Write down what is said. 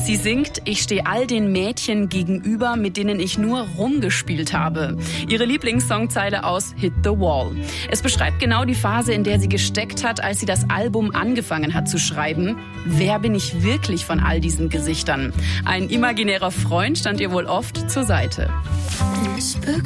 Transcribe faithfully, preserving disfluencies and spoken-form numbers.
Sie singt, ich stehe all den Mädchen gegenüber, mit denen ich nur rumgespielt habe. Ihre Lieblingssongzeile aus Hit the Wall. Es beschreibt genau die Phase, in der sie gesteckt hat, als sie das Album angefangen hat zu schreiben. Wer bin ich wirklich von all diesen Gesichtern? Ein imaginärer Freund stand ihr wohl oft zur Seite.